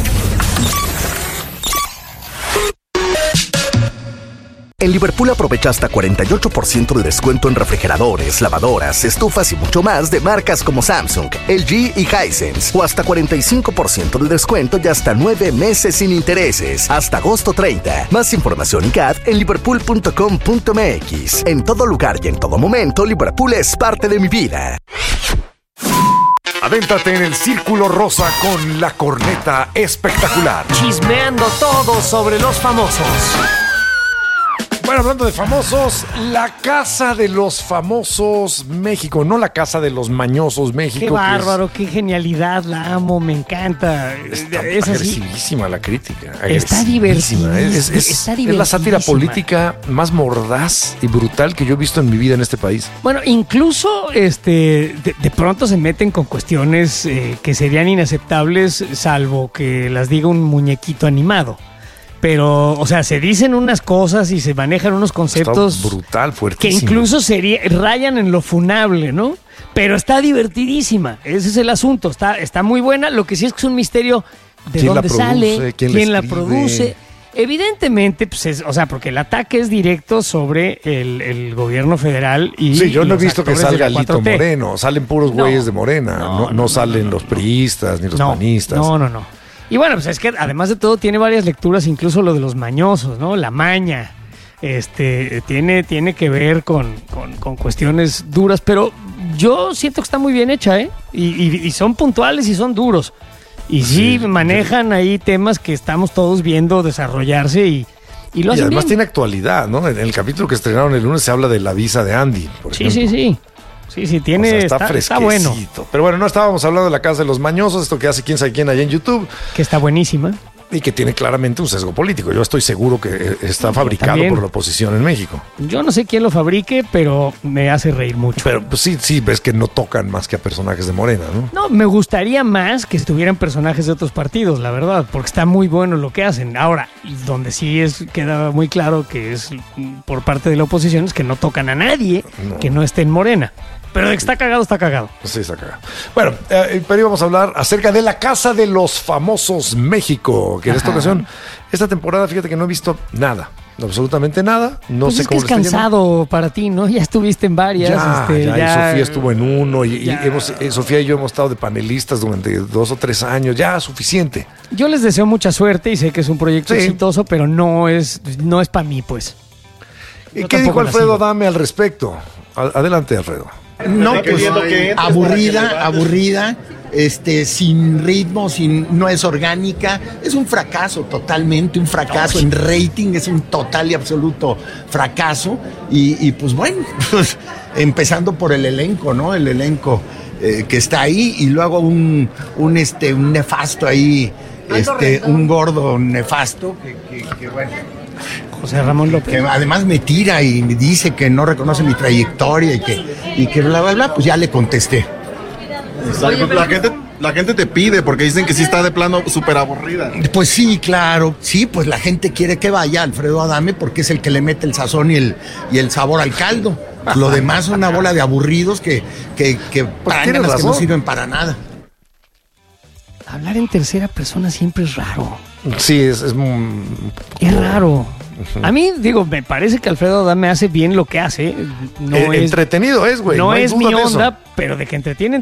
En Liverpool aprovecha hasta 48% de descuento en refrigeradores, lavadoras, estufas y mucho más de marcas como Samsung, LG y Hisense. O hasta 45% de descuento y hasta 9 meses sin intereses. Hasta agosto 30. Más información y CAD en liverpool.com.mx. En todo lugar y en todo momento, Liverpool es parte de mi vida. Adéntrate en el Círculo Rosa con la corneta espectacular. Chismeando todo sobre los famosos. Bueno, hablando de famosos, la Casa de los Famosos México, no la Casa de los Mañosos México. Qué bárbaro, qué genialidad, la amo, me encanta. Está es agresivísima la crítica. Está divertidísima. Es la sátira política más mordaz y brutal que yo he visto en mi vida en este país. Bueno, incluso de pronto se meten con cuestiones que serían inaceptables, salvo que las diga un muñequito animado. Pero, o sea, se dicen unas cosas y se manejan unos conceptos está brutal, fuertísimo, que incluso rayan en lo funable, ¿no? Pero está divertidísima, ese es el asunto, está muy buena. Lo que sí es que es un misterio de dónde sale, quién la produce. Evidentemente, pues porque el ataque es directo sobre el gobierno federal y sí, yo no he los visto que salga Alito 4T. Moreno, salen puros güeyes de Morena, no salen los priistas ni los panistas. No. Y bueno, pues es que además de todo tiene varias lecturas, incluso lo de los mañosos, ¿no? La maña, tiene que ver con cuestiones duras, pero yo siento que está muy bien hecha, ¿eh? Y son puntuales y son duros. Y sí manejan ahí temas que estamos todos viendo desarrollarse y lo hacen además bien. Tiene actualidad, ¿no? En el capítulo que estrenaron el lunes se habla de la visa de Andy, por ejemplo. Sí, tiene, está bueno. Pero bueno, no estábamos hablando de la Casa de los Mañosos, esto que hace quién sabe quién allá en YouTube. Que está buenísima. Y que tiene claramente un sesgo político. Yo estoy seguro que está fabricado también por la oposición en México. Yo no sé quién lo fabrique, pero me hace reír mucho. Pero pues, sí, ves que no tocan más que a personajes de Morena, ¿no? No, me gustaría más que estuvieran personajes de otros partidos, la verdad, porque está muy bueno lo que hacen. Ahora, donde sí queda muy claro que es por parte de la oposición es que no tocan a nadie que no esté en Morena. Pero de que está cagado, está cagado. Sí, está cagado. Bueno, pero íbamos a hablar acerca de la Casa de los Famosos México, que en esta ocasión, esta temporada, fíjate que no he visto nada, absolutamente nada. No pues sé es cómo que es cansado para ti, ¿no? Ya estuviste en varias. Ya, y Sofía estuvo en uno, y Sofía y yo hemos estado de panelistas durante 2 o 3 años, ya suficiente. Yo les deseo mucha suerte y sé que es un proyecto exitoso, pero no es para mí, pues. ¿Y qué dijo Alfredo Adame al respecto? Adelante, Alfredo. No, pues aburrida, sin ritmo, no es orgánica, es un fracaso, totalmente un fracaso en rating, es un total y absoluto fracaso, y pues bueno, pues, empezando por el elenco, ¿no? El elenco que está ahí, y luego un nefasto ahí, un gordo nefasto, que bueno. José Ramón López. Que además me tira y me dice que no reconoce mi trayectoria y que bla, bla, bla, pues ya le contesté. La gente te pide porque dicen que sí está de plano súper aburrida. Pues sí, claro. Sí, pues la gente quiere que vaya Alfredo Adame porque es el que le mete el sazón y el sabor al caldo. Lo demás es una bola de aburridos que pránganas que no sirven para nada. Hablar en tercera persona siempre es raro. Sí, es raro. A mí, me parece que Alfredo Adame hace bien lo que hace. Entretenido es, güey. No es mi onda, pero de que entretiene.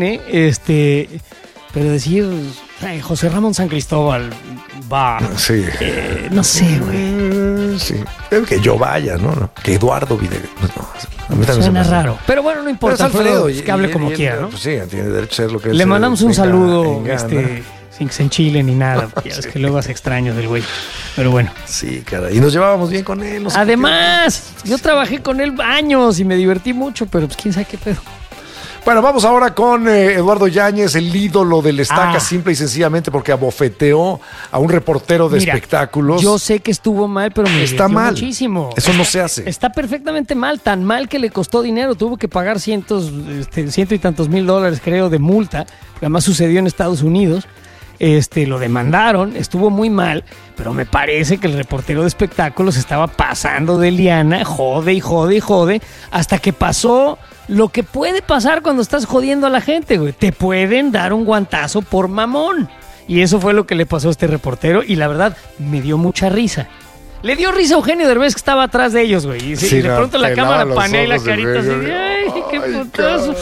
Pero decir, José Ramón San Cristóbal va. Sí. No sé, güey. Sí. Que yo vaya, ¿no? Que Eduardo Videgaray. Suena raro. Pero bueno, no importa. Alfredo, que hable como quiera, ¿no? Pues sí, tiene derecho a ser lo que le mandamos un saludo, sin que se enchile ni nada. Ya es que luego hace extraño del güey. Pero bueno. Sí, caray. Y nos llevábamos bien con él. Además, yo trabajé con él años y me divertí mucho, pero pues quién sabe qué pedo. Bueno, vamos ahora con Eduardo Yáñez, el ídolo del Estaca, simple y sencillamente porque abofeteó a un reportero de espectáculos. Yo sé que estuvo mal, pero me está mal muchísimo. Eso no se hace. Está perfectamente mal, tan mal que le costó dinero. Tuvo que pagar ciento y tantos $1,000, creo, de multa. Además sucedió en Estados Unidos. lo demandaron, estuvo muy mal, pero me parece que el reportero de espectáculos estaba pasando de liana, jode y jode y jode, hasta que pasó lo que puede pasar cuando estás jodiendo a la gente, güey. Te pueden dar un guantazo por mamón. Y eso fue lo que le pasó a este reportero y la verdad me dio mucha risa. Le dio risa a Eugenio Derbez que estaba atrás de ellos, güey. Y de pronto la cámara panea y la carita así de, ¡ay, qué putazo!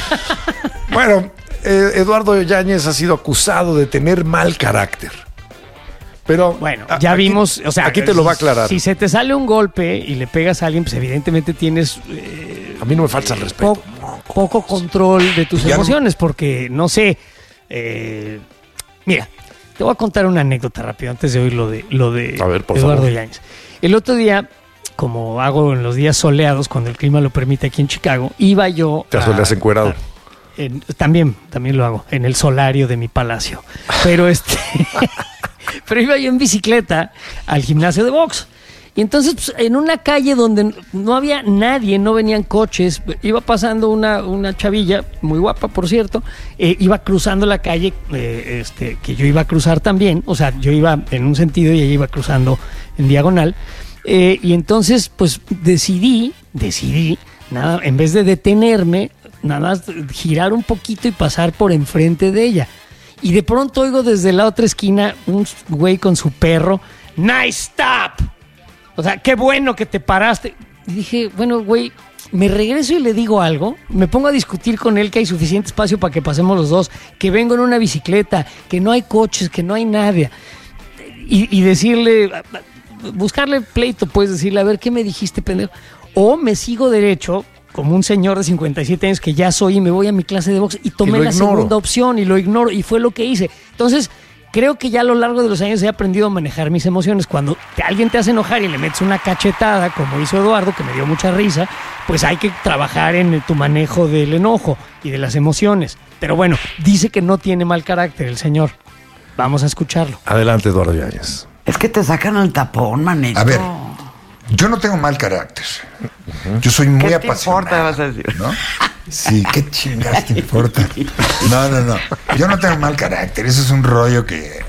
Bueno, Eduardo Yáñez ha sido acusado de tener mal carácter. Pero bueno, ya vimos, o sea, aquí te lo va a aclarar. Si se te sale un golpe y le pegas a alguien, pues evidentemente tienes a mí no me falta el respeto. Poco control de tus emociones, porque no sé, mira, te voy a contar una anécdota rápido antes de oír lo de a ver, por Eduardo favor. Yáñez. El otro día, como hago en los días soleados, cuando el clima lo permite aquí en Chicago, iba yo ¿te soleas encuerado? También lo hago, en el solario de mi palacio. Pero pero iba yo en bicicleta al gimnasio de box. Y entonces, pues, en una calle donde no había nadie, no venían coches, iba pasando una chavilla, muy guapa, por cierto, iba cruzando la calle que yo iba a cruzar también, o sea, yo iba en un sentido y ella iba cruzando en diagonal, y entonces, pues, decidí, nada, en vez de detenerme, nada más girar un poquito y pasar por enfrente de ella. Y de pronto oigo desde la otra esquina un güey con su perro, ¡nice stop! O sea, qué bueno que te paraste. Y dije, bueno, güey, me regreso y le digo algo, me pongo a discutir con él que hay suficiente espacio para que pasemos los dos, que vengo en una bicicleta, que no hay coches, que no hay nadie. Y decirle, buscarle pleito, pues decirle, a ver, ¿qué me dijiste, pendejo? O me sigo derecho, como un señor de 57 años que ya soy, y me voy a mi clase de box y tomé la segunda opción y lo ignoro, y fue lo que hice. Entonces, creo que ya a lo largo de los años he aprendido a manejar mis emociones. Cuando alguien te hace enojar y le metes una cachetada, como hizo Eduardo, que me dio mucha risa, pues hay que trabajar en tu manejo del enojo y de las emociones. Pero bueno, dice que no tiene mal carácter el señor. Vamos a escucharlo. Adelante, Eduardo Yáñez. Es que te sacan el tapón, manito. A ver, yo no tengo mal carácter. Yo soy muy apasionado. ¿Qué te importa, vas a decir? ¿No? Sí, qué chingas te importa. No. Yo no tengo mal carácter. Eso es un rollo que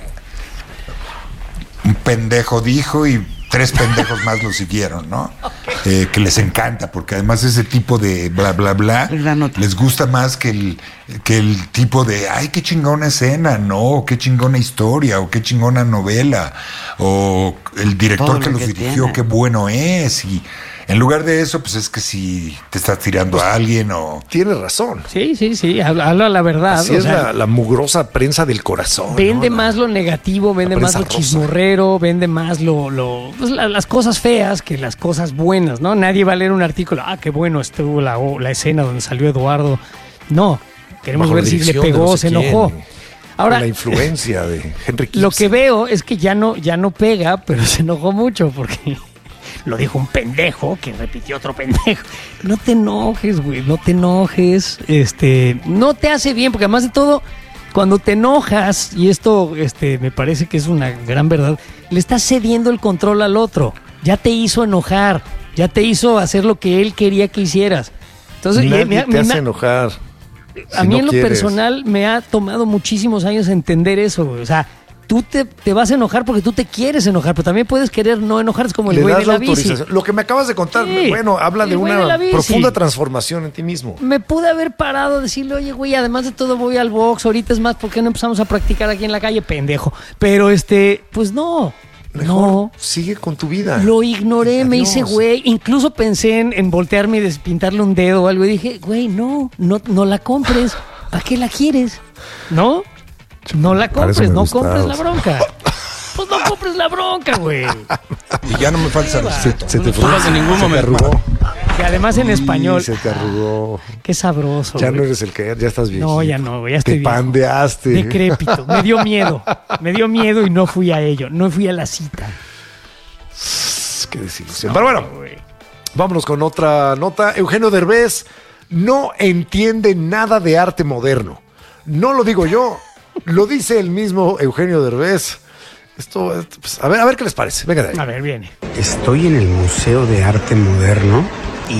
un pendejo dijo y 3 pendejos más lo siguieron, ¿no? Okay. Que les encanta, porque además ese tipo de bla, bla, bla les gusta más que el tipo de, ay, qué chingona escena, ¿no? Qué chingona historia, o qué chingona novela, o el director que los dirigió, tiene. Qué bueno es, y en lugar de eso, pues es que si te estás tirando a alguien o... Tienes razón. Sí, habla la verdad. Así es la mugrosa prensa del corazón. Vende más lo negativo, vende más lo chismorrero, vende más pues las cosas feas que las cosas buenas, ¿no? Nadie va a leer un artículo, qué bueno estuvo la escena donde salió Eduardo. No, queremos ver si le pegó, se enojó. Ahora, la influencia de Henry Kissinger. Lo que veo es que ya no pega, pero se enojó mucho porque... Lo dijo un pendejo que repitió otro pendejo. No te enojes, güey, no te enojes. No te hace bien, porque además de todo, cuando te enojas, y esto me parece que es una gran verdad, le estás cediendo el control al otro. Ya te hizo enojar, ya te hizo hacer lo que él quería que hicieras. Entonces, nadie te hace enojar. A mí en lo personal me ha tomado muchísimos años entender eso, güey. O sea, tú te vas a enojar porque tú te quieres enojar, pero también puedes querer no enojar, es como el güey de la bici. Lo que me acabas de contar, bueno, habla de una profunda transformación en ti mismo. Me pude haber parado a decirle, oye, güey, además de todo voy al box, ahorita es más, ¿por qué no empezamos a practicar aquí en la calle? Pendejo. Pero pues no. Mejor sigue con tu vida. Lo ignoré, me hice güey. Incluso pensé en voltearme y despintarle un dedo o algo. Y dije, güey, no la compres. ¿Para qué la quieres? ¿No? No la compres, no compres la bronca. Pues no compres la bronca, güey. Y ya no me falta respeto. Se te fue en ningún momento. Que además en español. Se te arrugó. Qué sabroso. Ya no eres el que ya estás viejito. No, ya no, ya estoy viejo. Te pandeaste. Decrépito. Me dio miedo y no fui a ello. No fui a la cita. Qué desilusión. Pero bueno, vámonos con otra nota. Eugenio Derbez no entiende nada de arte moderno. No lo digo yo. Lo dice el mismo Eugenio Derbez. Esto pues, a ver qué les parece. Venga de ahí. A ver, viene. Estoy en el Museo de Arte Moderno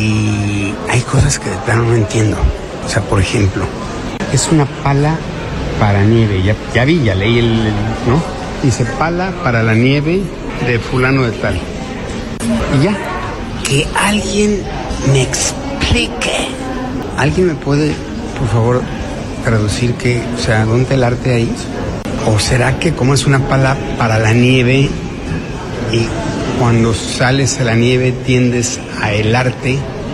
y hay cosas que de plano no entiendo. O sea, por ejemplo, es una pala para nieve. Ya leí ¿no? Dice pala para la nieve de fulano de tal. Y ya. Que alguien me explique. ¿Alguien me puede, por favor, traducir dónde está el arte ahí? ¿O será que como es una pala para la nieve y cuando sales a la nieve tiendes a el arte?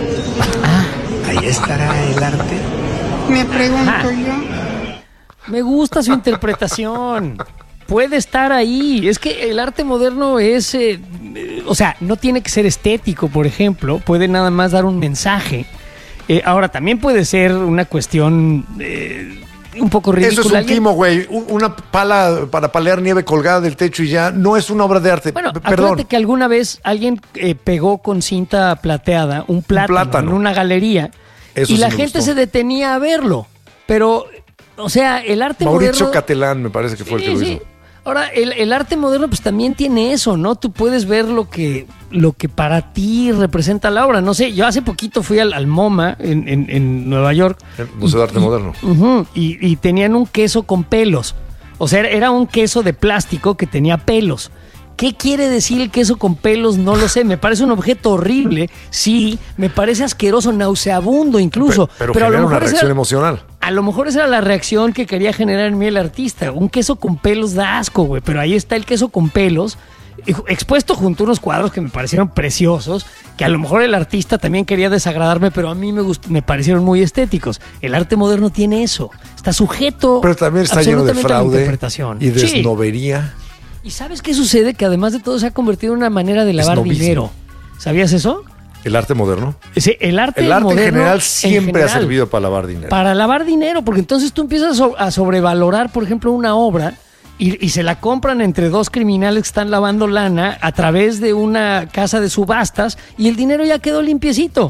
¿Ahí estará el arte? Me pregunto yo. Me gusta su interpretación. Puede estar ahí. Es que el arte moderno es... no tiene que ser estético, por ejemplo. Puede nada más dar un mensaje. Ahora, también puede ser una cuestión un poco ridícula. Eso es un timo, güey. Una pala para palear nieve colgada del techo y ya no es una obra de arte. Bueno, acuérdate que alguna vez alguien pegó con cinta plateada un plátano en una galería. Eso y sí la gente se detenía a verlo. Pero, el arte moderno... Mauricio Catelán me parece que fue el que lo hizo. Ahora, el arte moderno pues también tiene eso, ¿no? Tú puedes ver lo que para ti representa la obra. No sé, yo hace poquito fui al MoMA en Nueva York. El Museo de Arte Moderno. Y tenían un queso con pelos. Era un queso de plástico que tenía pelos. ¿Qué quiere decir el queso con pelos? No lo sé. Me parece un objeto horrible. Sí, me parece asqueroso, nauseabundo incluso. Pero genera una reacción emocional. A lo mejor esa era la reacción que quería generar en mí el artista. Un queso con pelos da asco, güey. Pero ahí está el queso con pelos, expuesto junto a unos cuadros que me parecieron preciosos, que a lo mejor el artista también quería desagradarme, pero a mí me parecieron muy estéticos. El arte moderno tiene eso. Está sujeto. Pero también está lleno de fraude y desnovería. ¿Y sabes qué sucede? Que además de todo se ha convertido en una manera de lavar dinero. ¿Sabías eso? ¿El arte moderno? Sí, el arte moderno en general siempre ha servido para lavar dinero. Para lavar dinero, porque entonces tú empiezas a sobrevalorar, por ejemplo, una obra y se la compran entre dos criminales que están lavando lana a través de una casa de subastas y el dinero ya quedó limpiecito.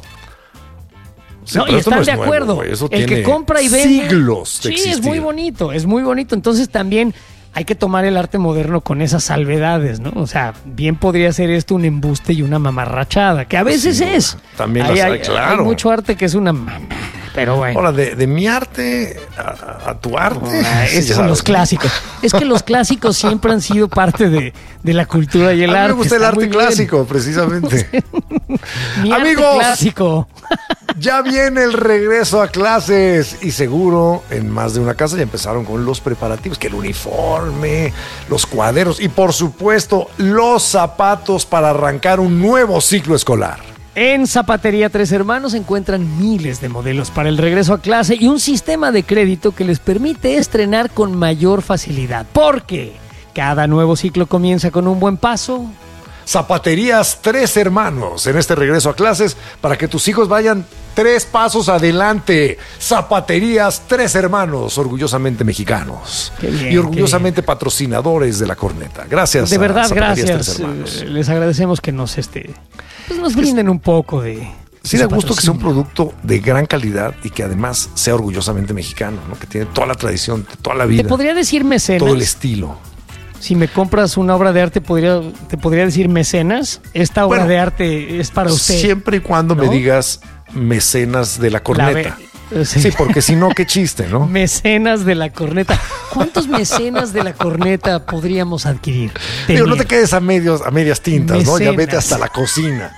Sí, y están de acuerdo. Eso el que compra y vende. Siglos de existir. Es muy bonito, es muy bonito. Entonces también hay que tomar el arte moderno con esas salvedades, ¿no? O sea, bien podría ser esto un embuste y una mamarrachada, que a veces es. También hay, claro. Hay mucho arte que es una pero bueno. Ahora, de mi arte a tu arte. Esos son los clásicos. Es que los clásicos siempre han sido parte de la cultura y el arte. A mí me gusta el arte clásico, precisamente. Amigos, clásico. Ya viene el regreso a clases y seguro en más de una casa ya empezaron con los preparativos, que el uniforme, los cuadernos y por supuesto los zapatos para arrancar un nuevo ciclo escolar. En Zapatería Tres Hermanos encuentran miles de modelos para el regreso a clase y un sistema de crédito que les permite estrenar con mayor facilidad. Porque cada nuevo ciclo comienza con un buen paso. Zapaterías Tres Hermanos en este regreso a clases para que tus hijos vayan 3 pasos adelante. Zapaterías Tres Hermanos, orgullosamente mexicanos. Qué bien, y orgullosamente patrocinadores de la corneta. Gracias. De verdad, gracias. Les agradecemos que nos nos brinden un poco de... Sí, da gusto que sea un producto de gran calidad y que además sea orgullosamente mexicano, ¿no? Que tiene toda la tradición, toda la vida. Te podría decir mecenas. Todo el estilo. Si me compras una obra de arte, te podría decir mecenas. Esta obra de arte es para usted. Siempre y cuando me digas mecenas de la corneta. Sí, porque si no, qué chiste, ¿no? Mecenas de la corneta. ¿Cuántos mecenas de la corneta podríamos adquirir? Pero no te quedes a medias tintas, mecenas, ¿no? Ya vete hasta la cocina.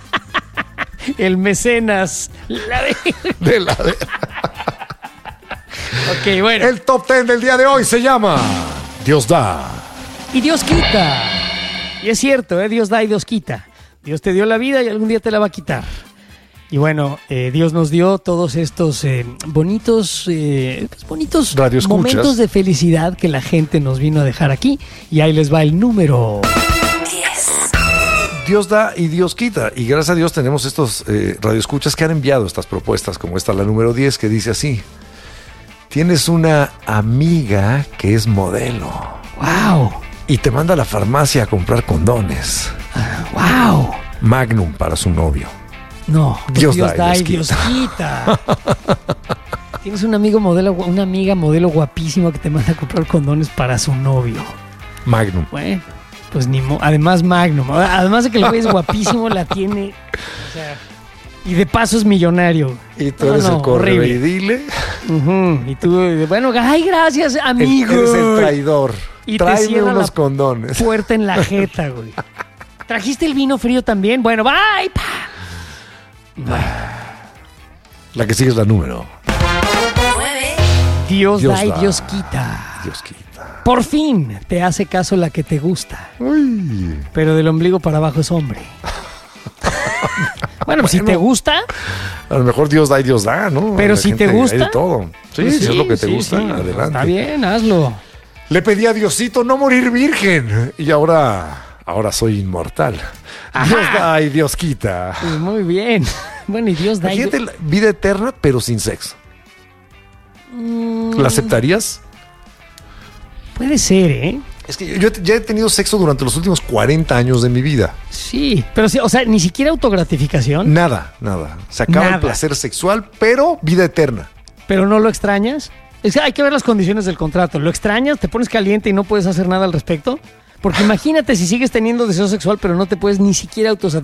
El mecenas. Ok, bueno. El top 10 del día de hoy se llama Dios da. Y Dios quita. Y es cierto, Dios da y Dios quita. Dios te dio la vida y algún día te la va a quitar. Y bueno, Dios nos dio todos estos bonitos momentos de felicidad que la gente nos vino a dejar aquí. Y ahí les va el número 10. Dios da y Dios quita. Y gracias a Dios tenemos estos radioescuchas que han enviado estas propuestas, como esta, la número 10, que dice así: tienes una amiga que es modelo. ¡Wow! Y te manda a la farmacia a comprar condones. ¡Wow! Magnum para su novio. No, Dios da y Dios quita. Tienes una amiga modelo guapísima que te manda a comprar condones para su novio. Magnum. Bueno, pues además Magnum. Además de que el güey es guapísimo, la tiene. O sea, Y de paso es millonario. Y tú eres el correo y dile. Y tú, bueno, ay, gracias, amigo. Eres el traidor. Y tráeme unos condones. Puerta en la jeta, güey. ¿Trajiste el vino frío también? Bueno, bye. La que sigue es la número. Dios da y Dios quita. Dios quita. Por fin te hace caso la que te gusta. Uy. Pero del ombligo para abajo es hombre. Bueno, si te gusta. A lo mejor Dios da y Dios da, ¿no? Pero si te gusta. Hay de todo. Sí, pues si es lo que te gusta, adelante. Está bien, hazlo. Le pedí a Diosito no morir virgen. Y ahora soy inmortal. Ajá. Dios da y Dios quita. Pues muy bien. Bueno, y Dios da. Imagínate la vida eterna, pero sin sexo. ¿La aceptarías? Puede ser, ¿eh? Es que yo ya he tenido sexo durante los últimos 40 años de mi vida. Sí, pero sí, o sea, ni siquiera autogratificación. Nada. Se acaba el placer sexual, pero vida eterna. ¿Pero no lo extrañas? Es que hay que ver las condiciones del contrato. ¿Lo extrañas? ¿Te pones caliente y no puedes hacer nada al respecto? Porque imagínate si sigues teniendo deseo sexual, pero no te puedes ni siquiera